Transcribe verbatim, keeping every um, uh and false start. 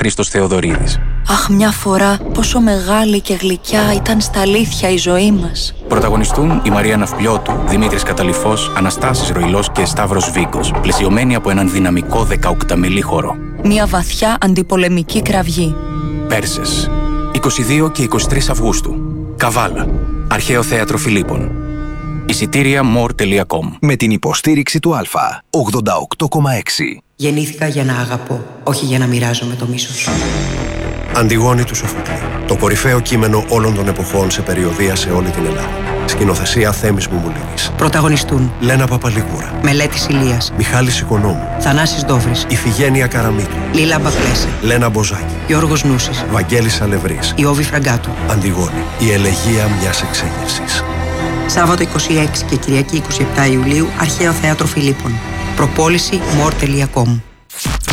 Χρήστος Θεοδωρίδης. Αχ, μια φορά πόσο μεγάλη και γλυκιά ήταν στα αλήθεια η ζωή μας. Πρωταγωνιστούν η Μαρία Ναυπλιώτου, Δημήτρης Καταλυφός, Αναστάσης Ροϊλός και Σταύρος Βίγκος, πλαισιωμένοι από έναν δυναμικό δεκαοκταμελή χορό. Μια βαθιά αντιπολεμική κραυγή. Πέρσες, είκοσι δύο και είκοσι τρεις Αυγούστου. Καβάλα, Αρχαίο Θέατρο Φιλίππων. Εισιτήρια more τελεία com. Με την υποστήριξη του Αλφα ογδόντα οκτώ κόμμα έξι. Γεννήθηκα για να αγαπώ, όχι για να μοιράζομαι το μίσος. Αντιγόνη του Σοφοκλή. Το κορυφαίο κείμενο όλων των εποχών σε περιοδεία σε όλη την Ελλάδα. Σκηνοθεσία Θέμης Μουμουλίνης. Πρωταγωνιστούν Λένα Παπαλίγουρα. Μελέτης Ηλίας. Μιχάλης Οικονόμου. Θανάσης Ντόβρης. Ιφηγένεια Καραμίτου. Λίλα Μπακλέση. Λένα Μποζάκη. Γιώργος Νούσης. Βαγγέλης Αλευρής. Ιώβη Φραγκάτου. Αντιγόνη. Η ελεγεία μιας εξέγερσης. Σάββατο είκοσι έξι και Κυριακή είκοσι επτά Ιουλίου, Αρχαίο Θέατρο Φιλίππων. Προπόληση more τελεία com.